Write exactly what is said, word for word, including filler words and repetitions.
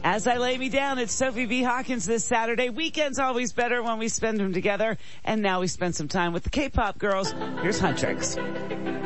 As I Lay Me Down, it's Sophie B. Hawkins this Saturday. Weekend's always better when we spend them together. And now we spend some time with the K-pop girls. Here's Huntrix.